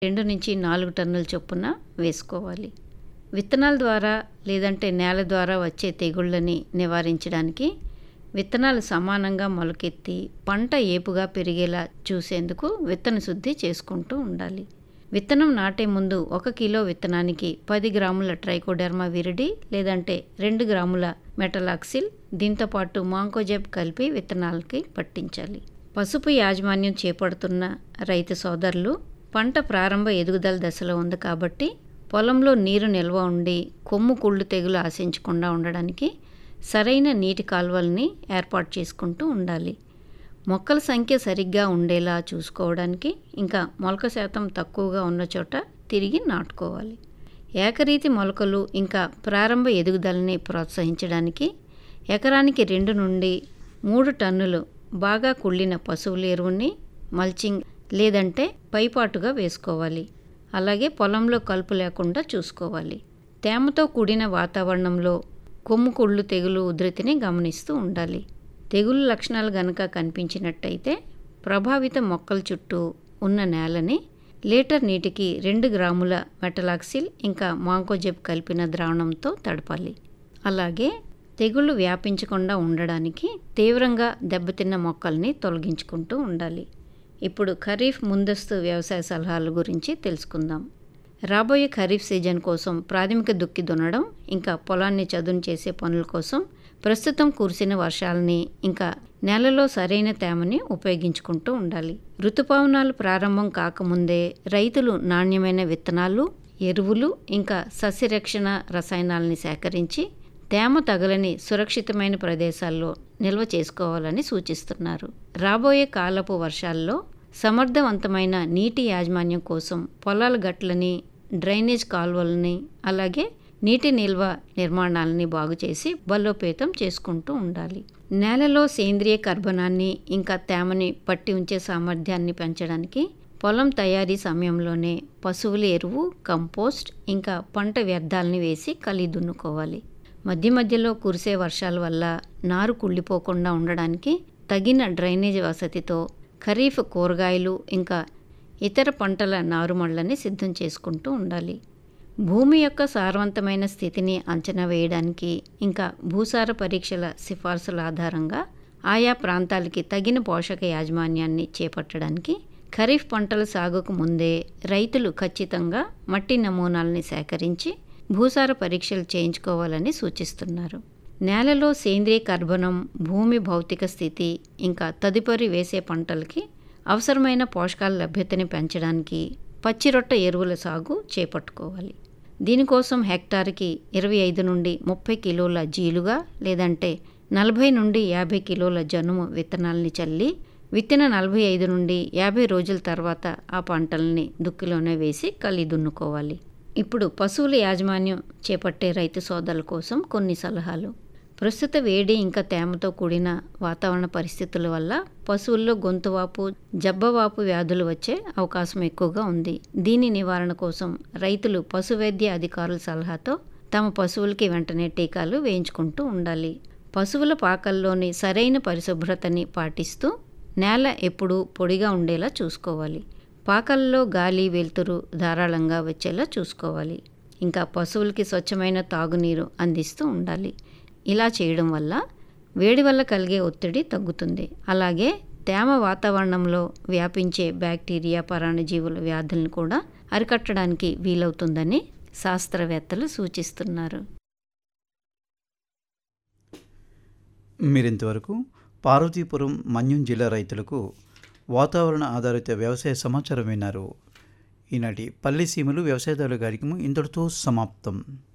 2-4 టన్నుల చొప్పున వేసుకోవాలి. విత్తనాల ద్వారా లేదంటే నేల ద్వారా వచ్చే తెగుళ్ళని నివారించడానికి విత్తనాలు సమానంగా మొలకెత్తి పంట ఏపుగా పెరిగేలా చూసేందుకు విత్తన శుద్ధి చేసుకుంటూ ఉండాలి. విత్తనం నాటే ముందు 1 కిలో విత్తనానికి 10 గ్రాముల ట్రైకోడెర్మా విరిడి లేదంటే 2 గ్రాముల మెటలాక్సిల్ దీంతోపాటు మాంకోజెబ్ కలిపి విత్తనాలకి పట్టించాలి. పసుపు యాజమాన్యం చేపడుతున్న రైతు సోదరులు పంట ప్రారంభ ఎదుగుదల దశలో ఉంది కాబట్టి పొలంలో నీరు నిల్వ ఉండి కొమ్ము కుళ్ళు తెగులు ఆశించకుండా ఉండడానికి సరైన నీటి కాలువల్ని ఏర్పాటు చేసుకుంటూ ఉండాలి. మొక్కల సంఖ్య సరిగ్గా ఉండేలా చూసుకోవడానికి ఇంకా మొలక శాతం తక్కువగా ఉన్న చోట తిరిగి నాటుకోవాలి. ఏకరీతి మొలకలు ఇంకా ప్రారంభ ఎదుగుదలని ప్రోత్సహించడానికి ఎకరానికి 2 నుండి 3 టన్నులు బాగా కుళ్ళిన పశువుల ఎరువుని మల్చింగ్ లేదంటే పైపాటుగా వేసుకోవాలి. అలాగే పొలంలో కలుపు లేకుండా చూసుకోవాలి. తేమతో కూడిన వాతావరణంలో కొమ్ము కుళ్ళు తెగులు ఉధృతిని గమనిస్తూ ఉండాలి. తెగులు లక్షణాలు గనక కనిపించినట్టయితే ప్రభావిత మొక్కల చుట్టూ ఉన్న నేలని లీటర్ నీటికి 2 గ్రాముల మెటలాక్సిల్ ఇంకా మాంకోజెబ్ కలిపిన ద్రావణంతో తడపాలి. అలాగే తెగుళ్ళు వ్యాపించకుండా ఉండడానికి తీవ్రంగా దెబ్బతిన్న మొక్కల్ని తొలగించుకుంటూ ఉండాలి. ఇప్పుడు ఖరీఫ్ ముందస్తు వ్యవసాయ సలహాల గురించి తెలుసుకుందాం. రాబోయే ఖరీఫ్ సీజన్ కోసం ప్రాథమిక దుక్కి దున్నడం ఇంకా పొలాన్ని చదును చేసే పనుల కోసం ప్రస్తుతం కురిసిన వర్షాలని ఇంకా నేలలో సరైన తేమని ఉపయోగించుకుంటూ ఉండాలి. ఋతుపవనాలు ప్రారంభం కాకముందే రైతులు నాణ్యమైన విత్తనాలు, ఎరువులు ఇంకా సస్యరక్షణ రసాయనాలని సేకరించి తేమ తగలని సురక్షితమైన ప్రదేశాల్లో నిల్వ చేసుకోవాలని సూచిస్తున్నారు. రాబోయే కాలపు వర్షాల్లో సమర్థవంతమైన నీటి యాజమాన్యం కోసం పొలాల గట్లని, డ్రైనేజ్ కాలువలని అలాగే నీటి నిల్వ నిర్మాణాలని బాగు చేసి బలోపేతం చేసుకుంటూ ఉండాలి. నేలలో సేంద్రియ కర్బనాన్ని ఇంకా తేమని పట్టి ఉంచే సామర్థ్యాన్ని పెంచడానికి పొలం తయారీ సమయంలోనే పశువుల ఎరువు, కంపోస్ట్ ఇంకా పంట వ్యర్థాలని వేసి కలి దున్నుకోవాలి. మధ్య మధ్యలో కురిసే వర్షాల వల్ల నారు కుళ్ళిపోకుండా ఉండడానికి తగిన డ్రైనేజ్ వసతితో ఖరీఫ్ కూరగాయలు ఇంకా ఇతర పంటల నారుమళ్లని సిద్ధం చేసుకుంటూ ఉండాలి. భూమి యొక్క సారవంతమైన స్థితిని అంచనా వేయడానికి ఇంకా భూసార పరీక్షల సిఫార్సుల ఆధారంగా ఆయా ప్రాంతాలకి తగిన పోషక యాజమాన్యాన్ని చేపట్టడానికి ఖరీఫ్ పంటల సాగుకు ముందే రైతులు ఖచ్చితంగా మట్టి నమూనాలని సేకరించి భూసార పరీక్షలు చేయించుకోవాలని సూచిస్తున్నారు. నేలలో సేంద్రియ కర్బనం, భూమి భౌతిక స్థితి ఇంకా తదుపరి వేసే పంటలకి అవసరమైన పోషకాల లభ్యతని పెంచడానికి పచ్చిరొట్ట ఎరువుల సాగు చేపట్టుకోవాలి. దీనికోసం హెక్టార్కి 25 నుండి 30 కిలోల జీలుగా లేదంటే 40 నుండి 50 కిలోల జనుము విత్తనాలని చల్లి విత్తిన 45 నుండి 50 రోజుల తర్వాత ఆ పంటల్ని దుక్కిలోనే వేసి కలి దున్నుకోవాలి. ఇప్పుడు పశువుల యాజమాన్యం చేపట్టే రైతు సోదరుల కోసం కొన్ని సలహాలు. ప్రస్తుత వేడి ఇంకా తేమతో కూడిన వాతావరణ పరిస్థితుల వల్ల పశువుల్లో గొంతువాపు, జబ్బవాపు వ్యాధులు వచ్చే అవకాశం ఎక్కువగా ఉంది. దీని నివారణ కోసం రైతులు పశువైద్య అధికారుల సలహాతో తమ పశువులకి వెంటనే టీకాలు వేయించుకుంటూ ఉండాలి. పశువుల పాకల్లోని సరైన పరిశుభ్రతని పాటిస్తూ నేల ఎప్పుడూ పొడిగా ఉండేలా చూసుకోవాలి. పాకల్లో గాలి, వెలుతురు ధారాళంగా వచ్చేలా చూసుకోవాలి. ఇంకా పశువులకి స్వచ్ఛమైన తాగునీరు అందిస్తూ ఉండాలి. ఇలా చేయడం వల్ల వేడి వల్ల కలిగే ఒత్తిడి తగ్గుతుంది. అలాగే తేమ వాతావరణంలో వ్యాపించే బ్యాక్టీరియా, పరాన్నజీవుల వ్యాధులను కూడా అరికట్టడానికి వీలవుతుందని శాస్త్రవేత్తలు సూచిస్తున్నారు. మీరింతవరకు పార్వతీపురం, మన్యం జిల్లా రైతులకు వాతావరణ ఆధారిత వ్యవసాయ సమాచారం విన్నారు. ఈనాటి పల్లె సీమలు వ్యవసాయదారుల కార్యక్రమం ఇంతటితో సమాప్తం.